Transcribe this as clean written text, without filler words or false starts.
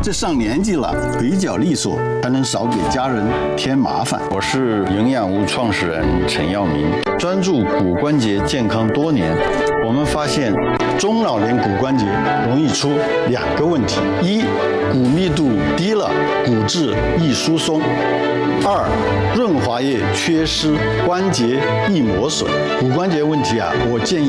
这上年纪了，腿脚利索，才能少给家人添麻烦。 我是营养屋创始人陈耀明，专注骨关节健康多年。我们发现， 中老年骨关节容易出2个问题：一，骨密度低了，骨质易疏松；二，润滑液缺失，关节易磨损。骨关节问题我建议